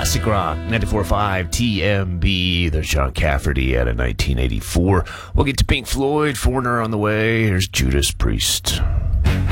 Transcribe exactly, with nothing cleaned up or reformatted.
Classic rock, ninety-four point five T M B. There's John Cafferty out of nineteen eighty-four. We'll get to Pink Floyd, Foreigner on the way. Here's Judas Priest.